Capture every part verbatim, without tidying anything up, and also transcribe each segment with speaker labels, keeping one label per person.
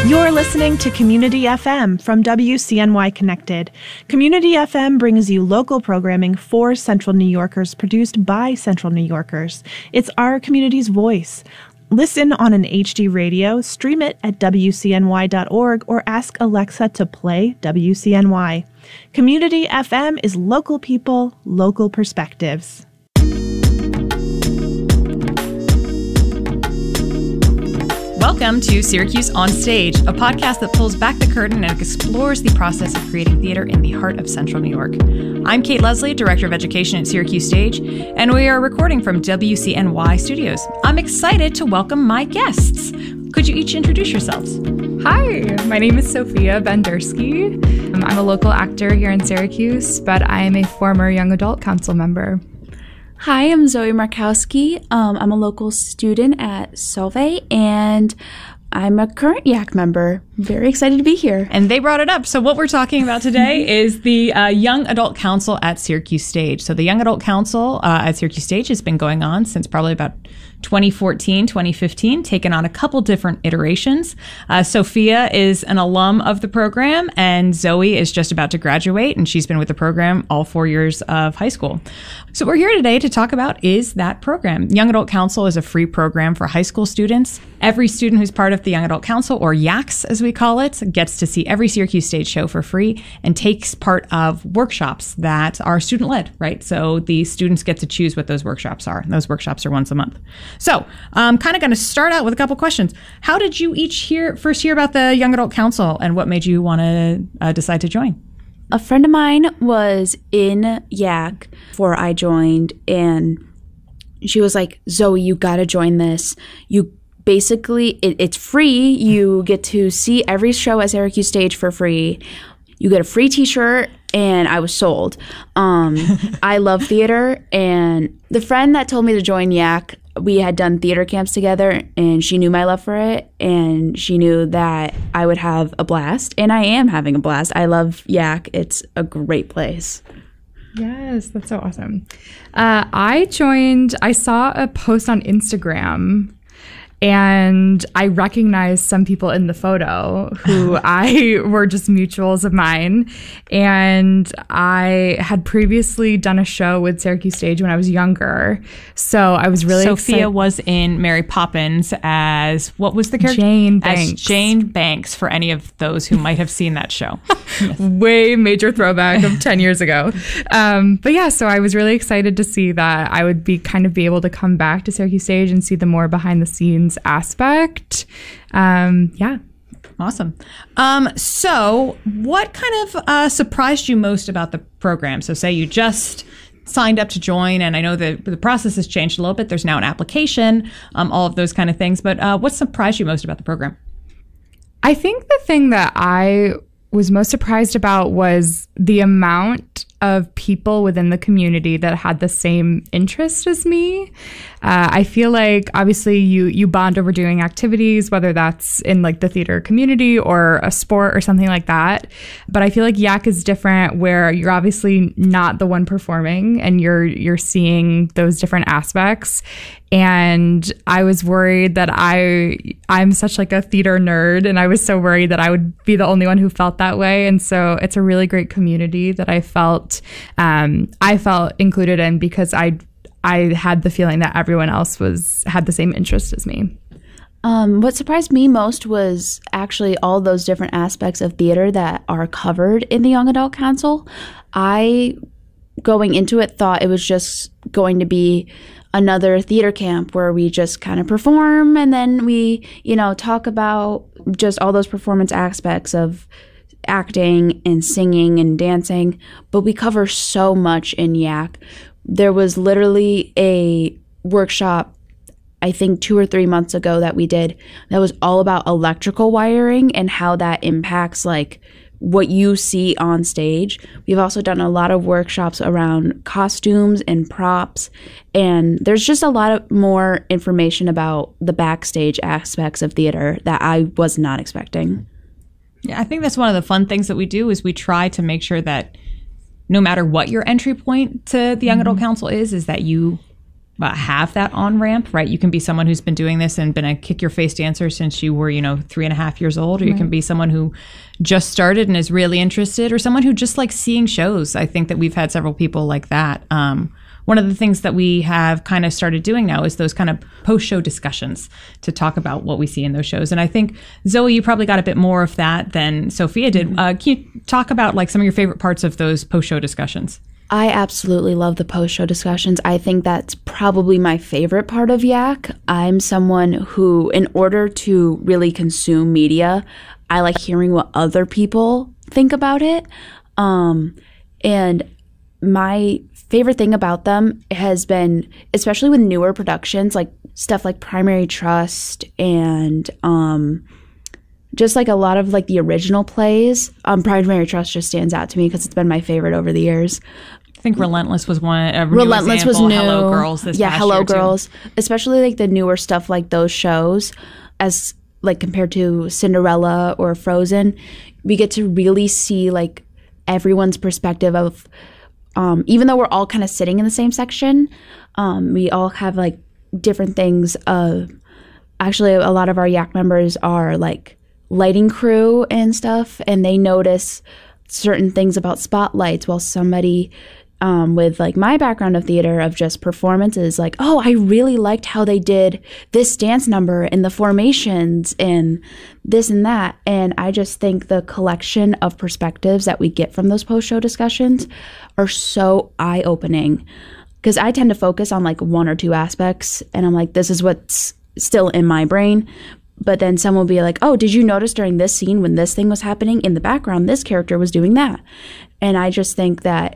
Speaker 1: You're listening to Community F M from W C N Y Connected. Community F M brings you local programming for Central New Yorkers, produced by Central New Yorkers. It's our community's voice. Listen on an H D radio, stream it at W C N Y dot org, or ask Alexa to play W C N Y. Community F M is local people, local perspectives.
Speaker 2: Welcome to Syracuse On Stage, a podcast that pulls back the curtain and explores the process of creating theater in the heart of Central New York. I'm Kate Leslie, Director of Education at Syracuse Stage, and we are recording from W C N Y Studios. I'm excited to welcome my guests. Could you each introduce yourselves?
Speaker 3: Hi, my name is Sophia Bendersky. I'm a local actor here in Syracuse, but I am a former Young Adult Council member.
Speaker 4: Hi, I'm Zoe Markowski. Um, I'm a local student at Solvay, and I'm a current Y A C member. Very excited to be here.
Speaker 2: And they brought it up. So what we're talking about today is the uh, Young Adult Council at Syracuse Stage. So the Young Adult Council uh, at Syracuse Stage has been going on since probably about twenty fourteen, twenty fifteen, taken on a couple different iterations. Uh, Sophia is an alum of the program, and Zoe is just about to graduate, and she's been with the program all four years of high school. So what we're here today to talk about is that program. Young Adult Council is a free program for high school students. Every student who's part of the Young Adult Council, or Y A Cs as we call it, gets to see every Syracuse Stage show for free and takes part of workshops that are student-led, right? So the students get to choose what those workshops are. And those workshops are once a month. So I'm kind of going to start out with a couple questions. How did you each hear first hear about the Young Adult Council, and what made you want to uh, decide to join?
Speaker 4: A friend of mine was in Y A C before I joined, and she was like, Zoe, you got to join this. You basically, it, it's free. You get to see every show at Syracuse Stage for free. You get a free t-shirt, and I was sold. Um, I love theater, and the friend that told me to join Y A C, we had done theater camps together, and she knew my love for it, and she knew that I would have a blast, and I am having a blast. I love Y A C. It's a great place.
Speaker 3: Yes, that's so awesome. Uh, I joined, I saw a post on Instagram, and I recognized some people in the photo who I were just mutuals of mine. And I had previously done a show with Syracuse Stage when I was younger. So I was really
Speaker 2: Sophia
Speaker 3: excited.
Speaker 2: was in Mary Poppins as, what was the character?
Speaker 3: Jane Banks.
Speaker 2: As Jane Banks, for any of those who might have seen that show. Yes.
Speaker 3: Way major throwback of ten years ago. Um, but yeah, so I was really excited to see that I would be kind of be able to come back to Syracuse Stage and see the more behind the scenes aspect. Um, yeah.
Speaker 2: Awesome. Um, so what kind of uh, surprised you most about the program? So say you just signed up to join, and I know that the process has changed a little bit. There's now an application, um, all of those kind of things. But uh, what surprised you most about the program?
Speaker 3: I think the thing that I was most surprised about was the amount of people within the community that had the same interest as me. Uh, I feel like obviously you you bond over doing activities, whether that's in like the theater community or a sport or something like that. But I feel like Y A C is different, where you're obviously not the one performing, and you're you're seeing those different aspects. And I was worried that I I'm such like a theater nerd, and I was so worried that I would be the only one who felt that way. And so it's a really great community that I felt um, I felt included in, because I I had the feeling that everyone else was had the same interest as me.
Speaker 4: Um, what surprised me most was actually all those different aspects of theater that are covered in the Young Adult Council. I, going into it, thought it was just going to be another theater camp where we just kind of perform, and then we, you know, talk about just all those performance aspects of acting and singing and dancing. But we cover so much in Y A C. There was literally a workshop, I think two or three months ago, that we did that was all about electrical wiring and how that impacts like what you see on stage. We've also done a lot of workshops around costumes and props, and there's just a lot of more information about the backstage aspects of theater that I was not expecting.
Speaker 2: Yeah, I think that's one of the fun things that we do, is we try to make sure that no matter what your entry point to the Young Adult Council is, is that you uh, have that on ramp, right? You can be someone who's been doing this and been a kick your face dancer since you were, you know, three and a half years old, or you right. can be someone who just started and is really interested, or someone who just likes seeing shows. I think that we've had several people like that. Um, one of the things that we have kind of started doing now is those kind of post-show discussions to talk about what we see in those shows. And I think, Zoe, you probably got a bit more of that than Sophia did. Mm-hmm. Uh, can you talk about like some of your favorite parts of those post-show discussions?
Speaker 4: I absolutely love the post-show discussions. I think that's probably my favorite part of Yak. I'm someone who, in order to really consume media, I like hearing what other people think about it. Um, and my favorite thing about them has been, especially with newer productions, like stuff like Primary Trust and um, just like a lot of like the original plays. Um, Primary Trust just stands out to me because it's been my favorite over the years.
Speaker 2: I think Relentless was one. A
Speaker 4: Relentless
Speaker 2: example.
Speaker 4: was new.
Speaker 2: Hello Girls. This
Speaker 4: yeah,
Speaker 2: past
Speaker 4: Hello
Speaker 2: year
Speaker 4: Girls.
Speaker 2: Too.
Speaker 4: Especially like the newer stuff like those shows, as like compared to Cinderella or Frozen, we get to really see like everyone's perspective of. Um, even though we're all kind of sitting in the same section, um, we all have like different things. Uh, actually, a lot of our Yak members are like lighting crew and stuff, and they notice certain things about spotlights, while somebody um, with like my background of theater of just performances, like, oh, I really liked how they did this dance number and the formations and this and that. And I just think the collection of perspectives that we get from those post-show discussions are so eye-opening, because I tend to focus on like one or two aspects, and I'm like, this is what's still in my brain. But then someone will be like, oh, did you notice during this scene when this thing was happening in the background, this character was doing that? And I just think that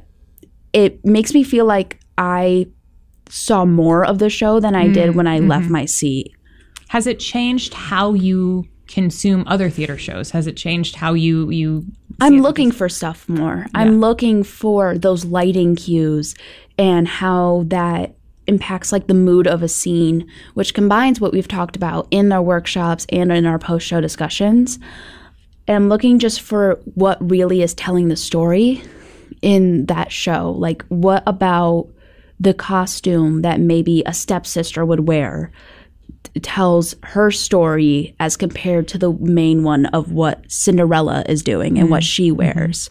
Speaker 4: it makes me feel like I saw more of the show than I mm-hmm. did when I mm-hmm. left my seat.
Speaker 2: Has it changed how you consume other theater shows? Has it changed how you you
Speaker 4: I'm looking for stuff more. Yeah. I'm looking for those lighting cues and how that impacts like the mood of a scene, which combines what we've talked about in our workshops and in our post-show discussions. And I'm looking just for what really is telling the story in that show. Like, what about the costume that maybe a stepsister would wear tells her story as compared to the main one of what Cinderella is doing and mm-hmm. what she wears.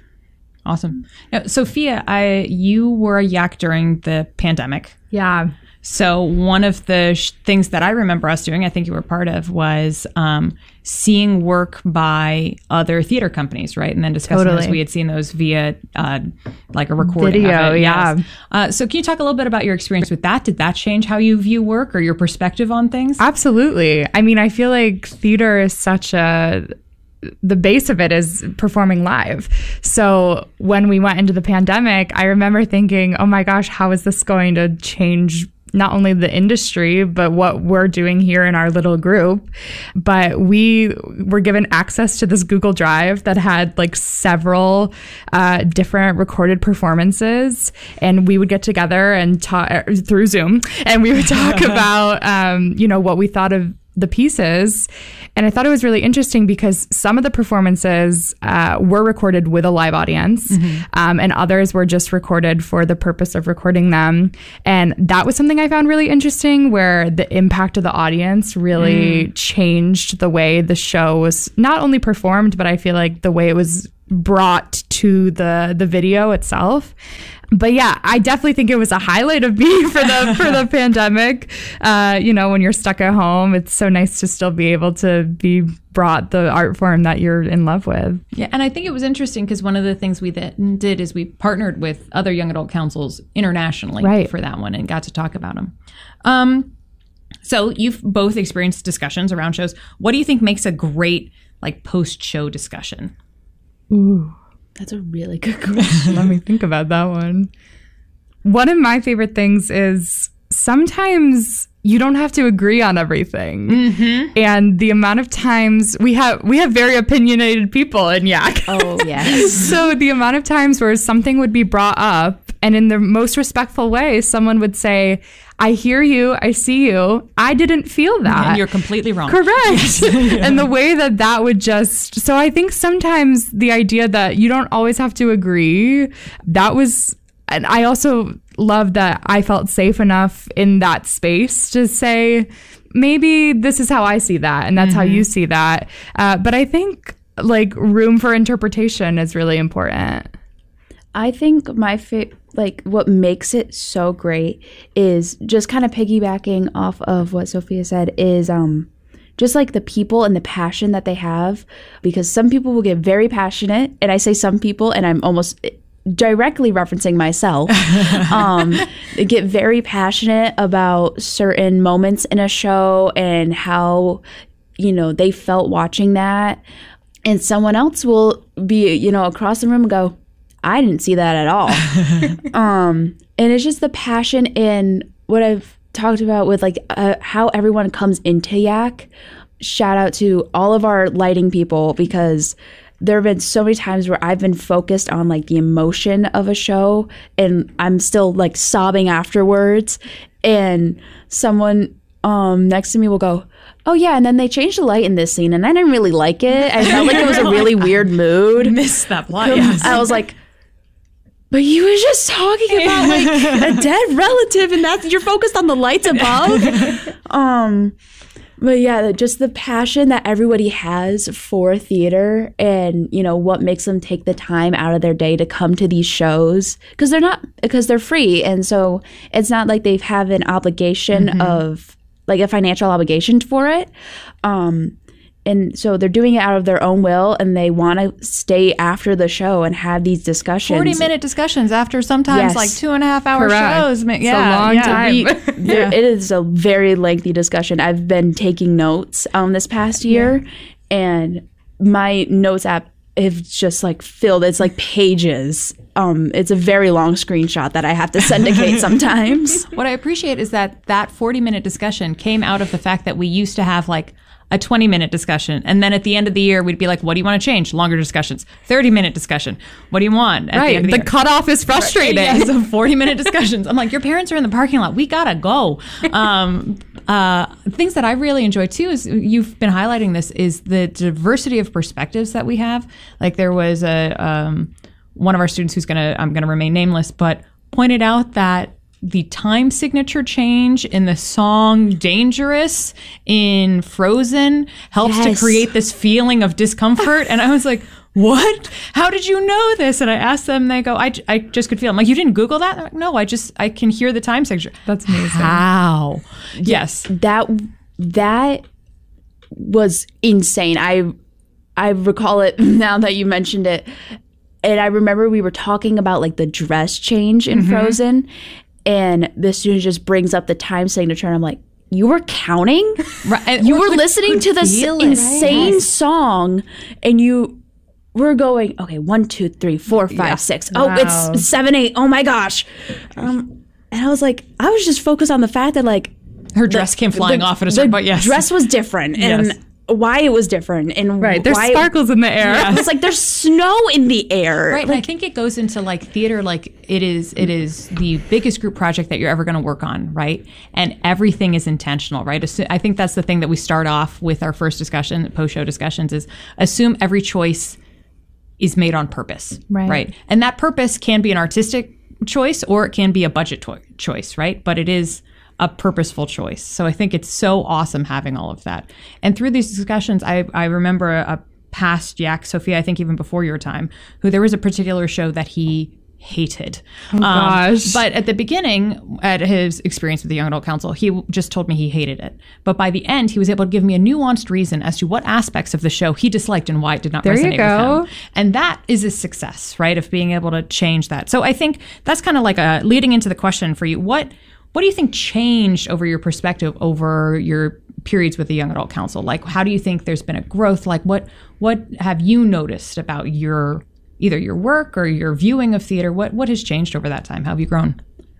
Speaker 2: Awesome. Now, Sophia, I you were a Yak during the pandemic.
Speaker 3: Yeah.
Speaker 2: So one of the sh- things that I remember us doing, I think you were part of, was um, seeing work by other theater companies, right? And then discussing
Speaker 3: Totally.
Speaker 2: those. We had seen those via uh, like a recording
Speaker 3: Video,
Speaker 2: of it.
Speaker 3: yeah.
Speaker 2: Yes. Uh, so can you talk a little bit about your experience with that? Did that change how you view work or your perspective on things?
Speaker 3: Absolutely. I mean, I feel like theater is such a... the base of it is performing live. So when we went into the pandemic, I remember thinking, oh my gosh, how is this going to change not only the industry, but what we're doing here in our little group? But we were given access to this Google Drive that had like several uh, different recorded performances. And we would get together and talk through Zoom, and we would talk about, um, you know, what we thought of the pieces. And I thought it was really interesting because some of the performances uh, were recorded with a live audience, mm-hmm. um, and others were just recorded for the purpose of recording them. And that was something I found really interesting, where the impact of the audience really mm. changed the way the show was not only performed, but I feel like the way it was brought to the the video itself. But yeah, I definitely think it was a highlight of me for the for the pandemic. Uh, you know, when you're stuck at home, it's so nice to still be able to be brought the art form that you're in love with.
Speaker 2: Yeah, and I think it was interesting because one of the things we then did is we partnered with other young adult councils internationally
Speaker 3: right.
Speaker 2: for that one and got to talk about them. Um, so you've both experienced discussions around shows. What do you think makes a great like post-show discussion?
Speaker 3: Ooh.
Speaker 4: That's a really good question.
Speaker 3: Let me think about that one. One of my favorite things is sometimes you don't have to agree on everything. Mm-hmm. And the amount of times we have we have very opinionated people in Yak.
Speaker 4: Oh, yes.
Speaker 3: So the amount of times where something would be brought up and in the most respectful way, someone would say, I hear you, I see you, I didn't feel that.
Speaker 2: And you're completely wrong.
Speaker 3: Correct. Yes. And the way that that would just... So I think sometimes the idea that you don't always have to agree, that was... And I also loved that I felt safe enough in that space to say, maybe this is how I see that, and that's mm-hmm. how you see that. Uh, but I think like room for interpretation is really important.
Speaker 4: I think my fa- like what makes it so great is just kind of piggybacking off of what Sophia said is um just like the people and the passion that they have, because some people will get very passionate, and I say some people, and I'm almost directly referencing myself, um, they get very passionate about certain moments in a show and how, you know, they felt watching that. And someone else will be, you know, across the room and go, I didn't see that at all. um, and it's just the passion in what I've talked about with like uh, how everyone comes into Yak. Shout out to all of our lighting people, because there have been so many times where I've been focused on like the emotion of a show and I'm still like sobbing afterwards, and someone um, next to me will go, oh yeah, and then they changed the light in this scene and I didn't really like it. I felt like it was a really weird mood.
Speaker 2: Missed that plot, yes.
Speaker 4: I was like, but you were just talking about like a dead relative, and that's you're focused on the lights above. um, but yeah, just the passion that everybody has for theater, and you know what makes them take the time out of their day to come to these shows, because they're not because they're free, and so it's not like they have an obligation mm-hmm. of like a financial obligation for it. Um, And so they're doing it out of their own will, and they want to stay after the show and have these discussions.
Speaker 2: forty-minute discussions after sometimes yes. like two and a half hour
Speaker 3: Correct.
Speaker 2: shows. Yeah,
Speaker 3: it's a long
Speaker 2: yeah.
Speaker 3: time.
Speaker 4: We, there, it is a very lengthy discussion. I've been taking notes um, this past year, yeah. and my notes app have just like filled. It's like pages. Um, it's a very long screenshot that I have to syndicate sometimes.
Speaker 2: What I appreciate is that that forty-minute discussion came out of the fact that we used to have like a twenty minute discussion. And then at the end of the year, we'd be like, what do you want to change? Longer discussions. thirty minute discussion. What do you want? At
Speaker 3: right.
Speaker 2: The, end of
Speaker 3: the,
Speaker 2: the
Speaker 3: cutoff is frustrating.
Speaker 2: Right. Yeah, so forty minute discussions. I'm like, your parents are in the parking lot. We got to go. Um, uh, things that I really enjoy too is you've been highlighting this is the diversity of perspectives that we have. Like there was a, um, one of our students who's going to, I'm going to remain nameless, but pointed out that the time signature change in the song Dangerous in Frozen helps yes. to create this feeling of discomfort. And I was like, what? How did you know this? And I asked them, they go, I, I just could feel it. I'm like, you didn't Google that? Like, no, I just, I can hear the time signature.
Speaker 3: That's amazing.
Speaker 2: How? Yes.
Speaker 4: That, that was insane. I, I recall it now that you mentioned it. And I remember we were talking about like the dress change in mm-hmm. Frozen. And the student just brings up the time signature, and I'm like, you were counting?
Speaker 2: Right.
Speaker 4: You were listening to this insane right? song, and you were going, okay, one, two, three, four, five, yeah. six. Oh, wow. It's seven, eight. Oh my gosh. Um, and I was like, I was just focused on the fact that like
Speaker 2: her dress the, came flying
Speaker 4: the,
Speaker 2: off at a certain point. Yes,
Speaker 4: dress was different, and. Yes. Why it was different and
Speaker 3: right there's
Speaker 4: why
Speaker 3: sparkles in the air.
Speaker 4: Yeah. It's like there's snow in the air.
Speaker 2: Right,
Speaker 4: like,
Speaker 2: and I think it goes into like theater, like it is it is the biggest group project that you're ever going to work on, right? And everything is intentional, right? I think that's the thing that we start off with our first discussion, post-show discussions, is assume every choice is made on purpose,
Speaker 3: right?
Speaker 2: right? And that purpose can be an artistic choice or it can be a budget to- choice, right? But it is a purposeful choice. So I think it's so awesome having all of that. And through these discussions, I, I remember a, a past Yak, Sophia, I think even before your time, who there was a particular show that he hated.
Speaker 3: Oh, um, gosh.
Speaker 2: But at the beginning, at his experience with the Young Adult Council, he just told me he hated it. But by the end, he was able to give me a nuanced reason as to what aspects of the show he disliked and why it did not
Speaker 3: there
Speaker 2: resonate
Speaker 3: you go.
Speaker 2: with him. And that is a success, right, of being able to change that. So I think that's kind of like a leading into the question for you. What What do you think changed over your perspective over your periods with the Young Adult Council? Like, how do you think there's been a growth? Like, what what have you noticed about your either your work or your viewing of theater? What what has changed over that time? How have you grown?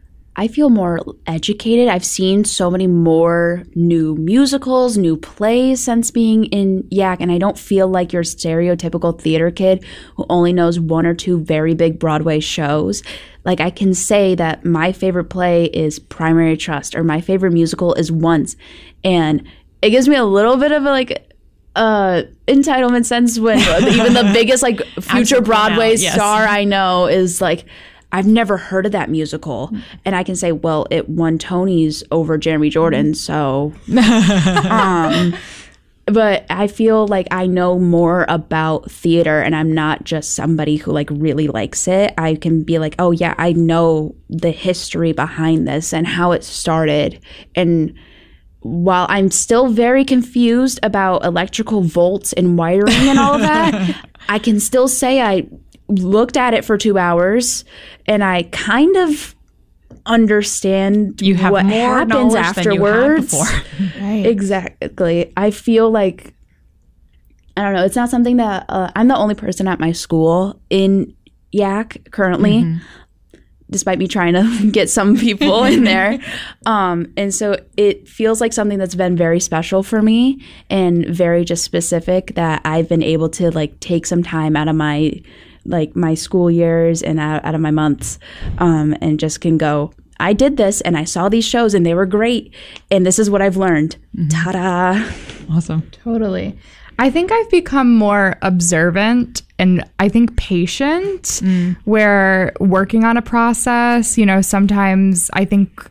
Speaker 4: I feel more educated. I've seen so many more new musicals, new plays since being in Yak, and I don't feel like your stereotypical theater kid who only knows one or two very big Broadway shows. Like, I can say that my favorite play is Primary Trust, or my favorite musical is Once, and it gives me a little bit of a, like, uh, entitlement sense when even the biggest, like, future Broadway
Speaker 2: yes.
Speaker 4: star I know is, like, I've never heard of that musical. And I can say, well, it won Tonys over Jeremy Jordan. So, um, but I feel like I know more about theater, and I'm not just somebody who like really likes it. I can be like, oh yeah, I know the history behind this and how it started. And while I'm still very confused about electrical volts and wiring and all of that, I can still say I looked at it for two hours and I kind of understand
Speaker 2: you have
Speaker 4: what
Speaker 2: more
Speaker 4: happens afterwards.
Speaker 2: Than you had before.
Speaker 4: Right. Exactly. I feel like, I don't know, it's not something that uh, I'm the only person at my school in Y A C currently. Mm-hmm. Despite me trying to get some people in there. Um, and so it feels like something that's been very special for me and very just specific, that I've been able to like take some time out of my like my school years and out, out of my months um, and just can go, I did this and I saw these shows and they were great. And this is what I've learned. Mm-hmm. Ta-da.
Speaker 2: Awesome.
Speaker 3: Totally. I think I've become more observant and I think patient, mm. where working on a process, you know, sometimes I think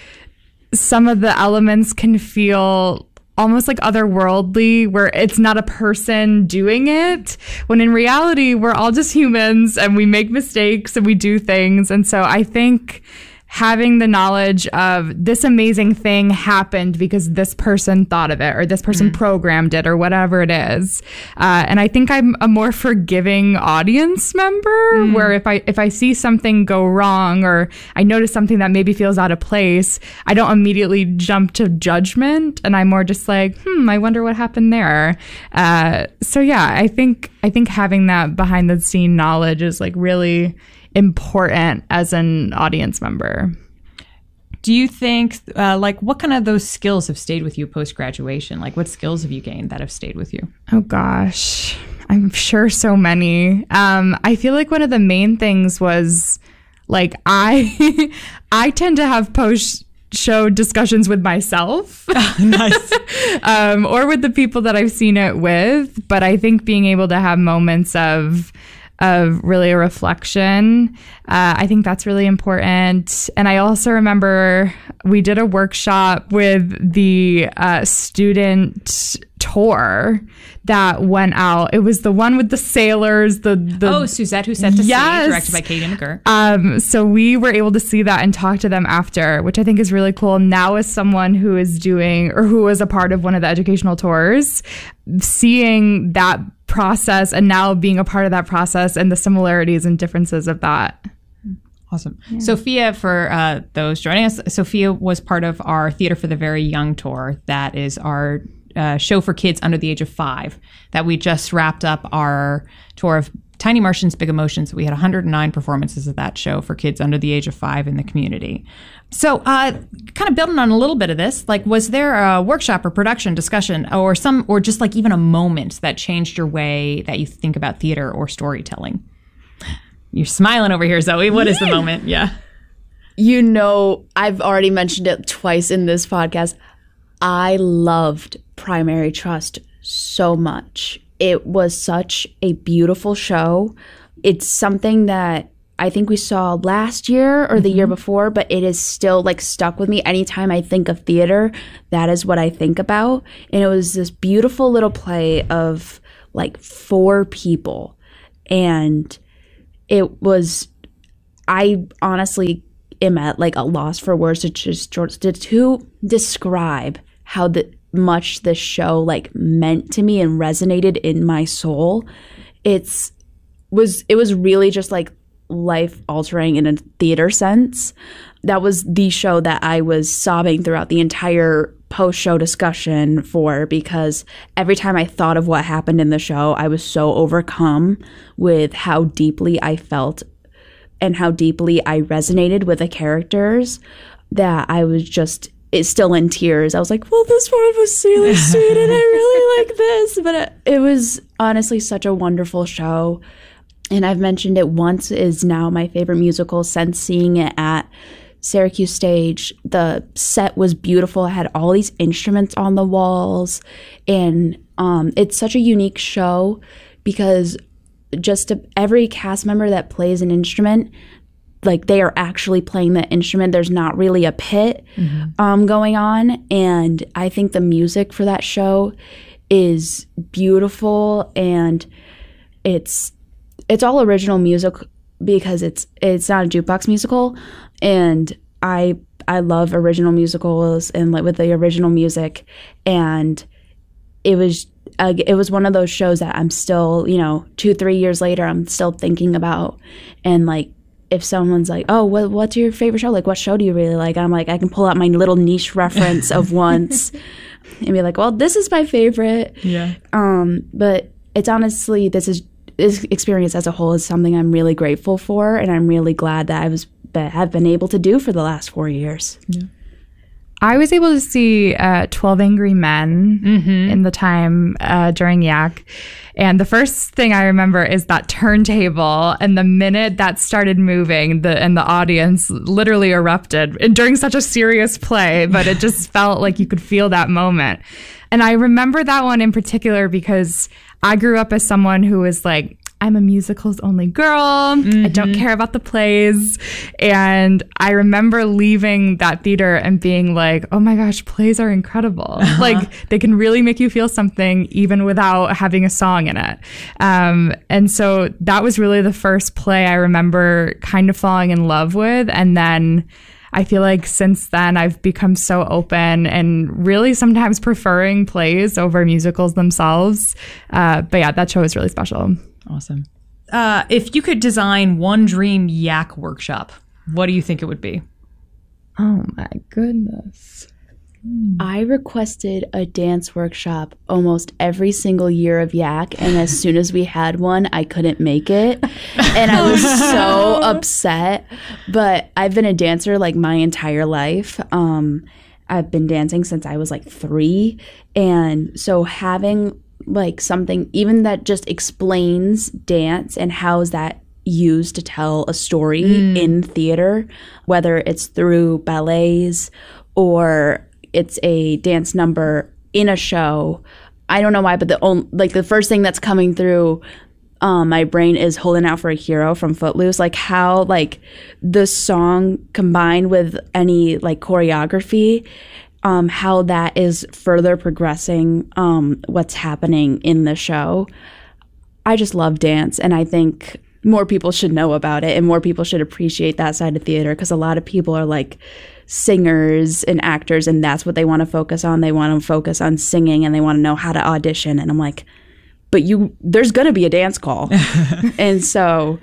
Speaker 3: some of the elements can feel almost like otherworldly, where it's not a person doing it, when in reality, we're all just humans and we make mistakes and we do things. And so I think having the knowledge of this amazing thing happened because this person thought of it or this person mm-hmm. programmed it or whatever it is. Uh, and I think I'm a more forgiving audience member mm-hmm. where if I if I see something go wrong or I notice something that maybe feels out of place, I don't immediately jump to judgment, and I'm more just like, hmm, I wonder what happened there. Uh, so yeah, I think I think having that behind the scene knowledge is like really important as an audience member.
Speaker 2: Do you think, uh, like, what kind of those skills have stayed with you post-graduation? Like, what skills have you gained that have stayed with you?
Speaker 3: Oh, gosh. I'm sure so many. Um, I feel like one of the main things was, like, I I tend to have post-show discussions with myself.
Speaker 2: Nice.
Speaker 3: um, or with the people that I've seen it with. But I think being able to have moments of of really a reflection. Uh, I think that's really important. And I also remember we did a workshop with the uh, student tour that went out. It was the one with the sailors. The, the
Speaker 2: Oh, Suzette Who Set to
Speaker 3: yes.
Speaker 2: Sea, directed by Katie McGurr.
Speaker 3: Um, so we were able to see that and talk to them after, which I think is really cool. Now as someone who is doing, or who was a part of one of the educational tours, seeing that process and now being a part of that process and the similarities and differences of that.
Speaker 2: Awesome. Yeah. Sophia, for uh, those joining us, Sophia was part of our Theater for the Very Young tour. That is our uh, show for kids under the age of five that we just wrapped up our tour of Tiny Martians, Big Emotions. We had one hundred nine performances of that show for kids under the age of five in the community. So uh, kind of building on a little bit of this, like, was there a workshop or production discussion or some, or just like even a moment that changed your way that you think about theater or storytelling? You're smiling over here, Zoe. What is the moment? Yeah.
Speaker 4: You know, I've already mentioned it twice in this podcast. I loved Primary Trust so much. It was such a beautiful show. It's something that I think we saw last year or the mm-hmm. year before, but it is still like stuck with me. Anytime I think of theater, that is what I think about. And it was this beautiful little play of like four people. And it was, I honestly am at like a loss for words to just to, to describe how the much this show like meant to me and resonated in my soul. It's was it was really just like life altering in a theater sense. That was the show that I was sobbing throughout the entire post show discussion for, because every time I thought of what happened in the show, I was so overcome with how deeply I felt and how deeply I resonated with the characters that I was just it's still in tears. I was like, well, this part was really sweet and I really like this. But it, it was honestly such a wonderful show. And I've mentioned it once, is now my favorite musical since seeing it at Syracuse Stage. The set was beautiful. It had all these instruments on the walls. And um, it's such a unique show because just to, every cast member that plays an instrument like they are actually playing the instrument. There's not really a pit mm-hmm. um, going on. And I think the music for that show is beautiful, and it's it's all original music because it's it's not a jukebox musical. And I I love original musicals and like with the original music. And it was uh, it was one of those shows that I'm still, you know, two, three years later, I'm still thinking about. And like, if someone's like, oh, what, what's your favorite show? Like, what show do you really like? I'm like, I can pull out my little niche reference of once and be like, well, this is my favorite.
Speaker 2: Yeah.
Speaker 4: Um, but it's honestly, this is this experience as a whole is something I'm really grateful for, and I'm really glad that I was have been able to do for the last four years.
Speaker 2: Yeah.
Speaker 3: I was able to see uh, twelve Angry Men mm-hmm. in the time uh, during Y A C. And the first thing I remember is that turntable, and the minute that started moving, the and the audience literally erupted and during such a serious play, but it just felt like you could feel that moment. And I remember that one in particular because I grew up as someone who was like, I'm a musicals only girl. Mm-hmm. I don't care about the plays. And I remember leaving that theater and being like, oh my gosh, plays are incredible. Uh-huh. Like they can really make you feel something even without having a song in it. Um, and so that was really the first play I remember kind of falling in love with. And then I feel like since then I've become so open and really sometimes preferring plays over musicals themselves. Uh, but yeah, that show was really special.
Speaker 2: Awesome. Uh, if you could design one dream Y A C workshop, what do you think it would be?
Speaker 3: Oh my goodness.
Speaker 4: Hmm. I requested a dance workshop almost every single year of Y A C, and as soon as we had one, I couldn't make it. And I was so upset. But I've been a dancer like my entire life. Um, I've been dancing since I was like three. And so having like something even that just explains dance and how is that used to tell a story mm. in theater, whether it's through ballets or it's a dance number in a show. I don't know why, but the only, like the first thing that's coming through um, my brain is Holding Out for a Hero from Footloose. Like how like the song combined with any like choreography, Um, how that is further progressing um, what's happening in the show. I just love dance, and I think more people should know about it and more people should appreciate that side of theater, because a lot of people are like singers and actors, and that's what they want to focus on. They want to focus on singing, and they want to know how to audition. And I'm like, but you, there's going to be a dance call. And so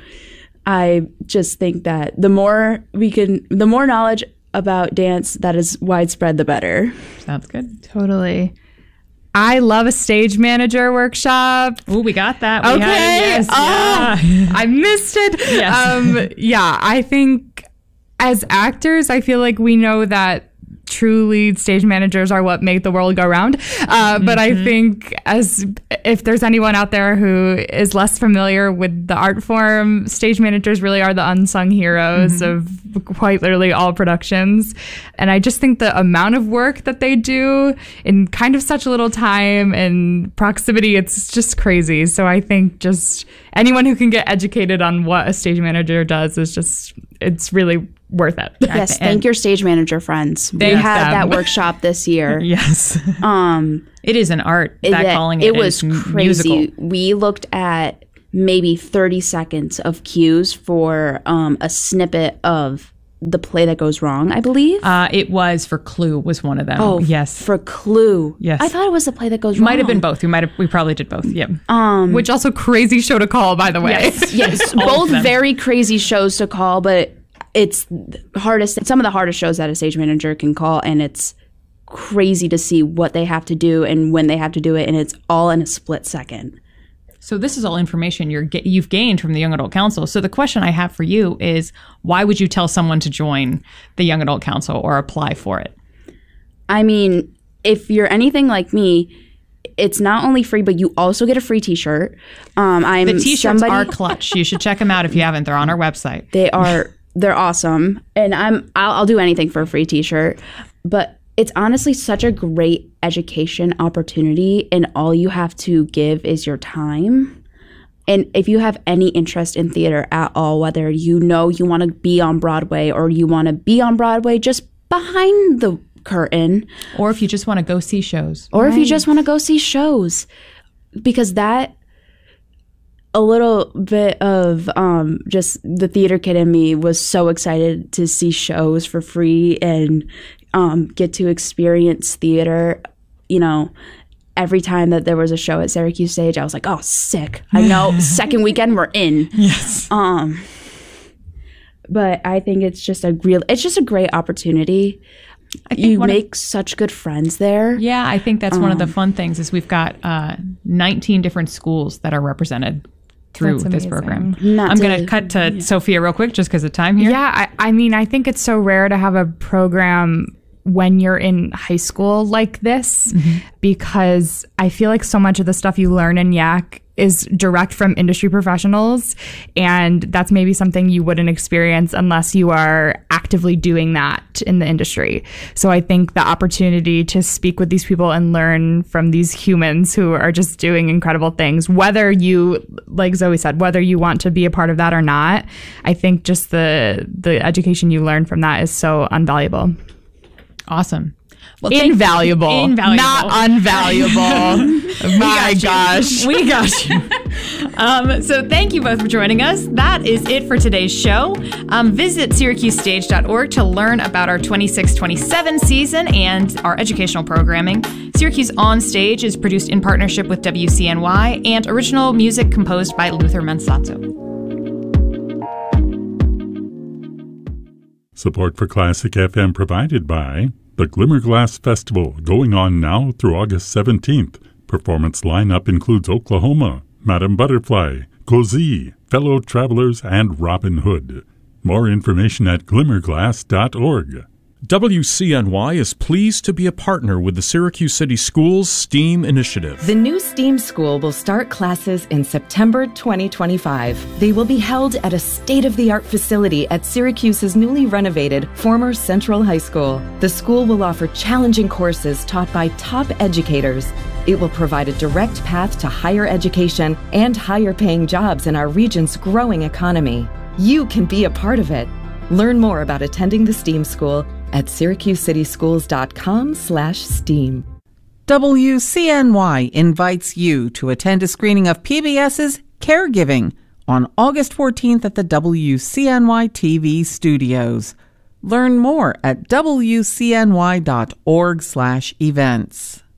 Speaker 4: I just think that the more we can, the more knowledge about dance that is widespread, the better.
Speaker 2: Sounds good.
Speaker 3: Totally. I love a stage manager workshop.
Speaker 2: Oh, we got that. We
Speaker 3: okay.
Speaker 2: Had it, yes.
Speaker 3: Oh,
Speaker 2: yeah.
Speaker 3: I missed it.
Speaker 2: Yes.
Speaker 3: Um, yeah, I think as actors, I feel like we know that truly stage managers are what make the world go round. Uh, but mm-hmm. I think as if there's anyone out there who is less familiar with the art form, stage managers really are the unsung heroes mm-hmm. of quite literally all productions. And I just think the amount of work that they do in kind of such little time and proximity, it's just crazy. So I think just anyone who can get educated on what a stage manager does is just, it's really worth it.
Speaker 4: Yes, thank and your stage manager friends. We had them. That workshop this year.
Speaker 2: Yes.
Speaker 4: Um,
Speaker 2: it is an art. That
Speaker 4: it,
Speaker 2: calling it,
Speaker 4: it was crazy.
Speaker 2: Musical.
Speaker 4: We looked at maybe thirty seconds of cues for um, a snippet of the play that goes wrong, I believe.
Speaker 2: Uh, it was for Clue was one of them.
Speaker 4: Oh,
Speaker 2: yes.
Speaker 4: For Clue.
Speaker 2: Yes.
Speaker 4: I thought it was the play that goes wrong.
Speaker 2: Might have been both. We might have. We probably did both. Yep.
Speaker 4: Um,
Speaker 3: Which also crazy show to call, by the way.
Speaker 2: Yes.
Speaker 4: Yes. Both very crazy shows to call, but it's hardest. Some of the hardest shows that a stage manager can call, and it's crazy to see what they have to do and when they have to do it, and it's all in a split second.
Speaker 2: So this is all information you're you've gained from the Young Adult Council. So the question I have for you is, why would you tell someone to join the Young Adult Council or apply for it?
Speaker 4: I mean, if you're anything like me, it's not only free, but you also get a free T-shirt. Um, I'm
Speaker 2: the T-shirts
Speaker 4: somebody,
Speaker 2: are clutch. You should check them out if you haven't. They're on our website.
Speaker 4: They are. They're awesome, and I'm. I'll, I'll do anything for a free T-shirt. But it's honestly such a great education opportunity, and all you have to give is your time. And if you have any interest in theater at all, whether you know you want to be on Broadway or you want to be on Broadway just behind the curtain.
Speaker 2: Or if you just want to go see shows.
Speaker 4: Or
Speaker 3: right.
Speaker 4: if you just want to go see shows. Because that, a little bit of um, just the theater kid in me was so excited to see shows for free and um, get to experience theater, you know. Every time that there was a show at Syracuse Stage, I was like, oh, sick. I know, second weekend, we're in.
Speaker 2: Yes.
Speaker 4: Um, but I think it's just a real, it's just a great opportunity. You make of, such good friends there.
Speaker 2: Yeah, I think that's um, one of the fun things is we've got uh, nineteen different schools that are represented through this program. Not I'm going to cut to yeah. Sophia real quick just because of time here.
Speaker 3: Yeah, I, I mean, I think it's so rare to have a program when you're in high school like this, mm-hmm. because I feel like so much of the stuff you learn in Y A C is direct from industry professionals, and that's maybe something you wouldn't experience unless you are actively doing that in the industry. So I think the opportunity to speak with these people and learn from these humans who are just doing incredible things, whether you, like Zoe said, whether you want to be a part of that or not, I think just the the education you learn from that is so invaluable.
Speaker 2: Awesome. Well,
Speaker 3: invaluable,
Speaker 2: invaluable,
Speaker 3: not unvaluable. My gosh.
Speaker 2: We got you. Um, so thank you both for joining us. That is it for today's show. Um, visit Syracuse Stage dot org to learn about our twenty-six twenty-seven season and our educational programming. Syracuse On Stage is produced in partnership with W C N Y and original music composed by Luther Mansazzo.
Speaker 5: Support for Classic F M provided by the Glimmerglass Festival, going on now through August seventeenth. Performance lineup includes Oklahoma, Madame Butterfly, Cozy, Fellow Travelers, and Robin Hood. More information at glimmerglass dot org.
Speaker 6: W C N Y is pleased to be a partner with the Syracuse City Schools STEAM Initiative.
Speaker 7: The new STEAM school will start classes in September twenty twenty-five. They will be held at a state-of-the-art facility at Syracuse's newly renovated former Central High School. The school will offer challenging courses taught by top educators. It will provide a direct path to higher education and higher-paying jobs in our region's growing economy. You can be a part of it. Learn more about attending the STEAM school at syracuse city schools dot com slash steam.
Speaker 8: W C N Y invites you to attend a screening of PBS's Caregiving on August fourteenth at the W C N Y T V studios. Learn more at W C N Y dot org slash events.